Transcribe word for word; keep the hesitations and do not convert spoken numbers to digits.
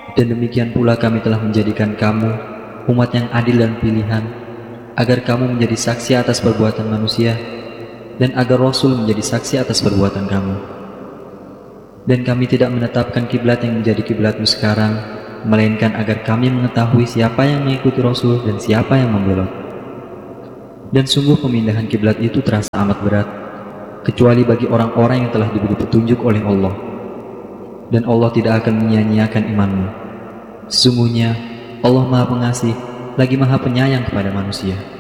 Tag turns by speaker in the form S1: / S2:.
S1: Dan demikian pula kami telah menjadikan kamu umat yang adil dan pilihan, agar kamu menjadi saksi atas perbuatan manusia, dan agar Rasul menjadi saksi atas perbuatan kamu. Dan kami tidak menetapkan kiblat yang menjadi kiblatmu sekarang, melainkan agar kami mengetahui siapa yang mengikuti Rasul dan siapa yang membelot. Dan sungguh pemindahan kiblat itu terasa amat berat, kecuali bagi orang-orang yang telah diberi petunjuk oleh Allah. Dan Allah tidak akan menyia-nyiakan imanmu. Sesungguhnya Allah Maha Pengasih lagi Maha Penyayang kepada manusia.